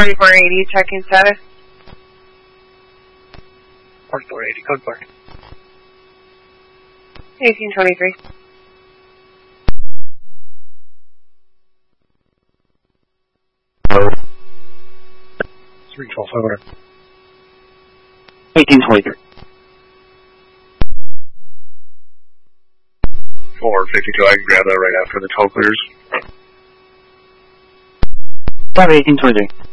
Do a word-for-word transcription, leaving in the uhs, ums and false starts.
twenty-four eighty, checking status. twenty-four eighty, code for. eighteen twenty-three. three twelve five hundred. eighteen twenty-three. four fifty-two, I can grab that right after the tow clears. five eighteen twenty-three.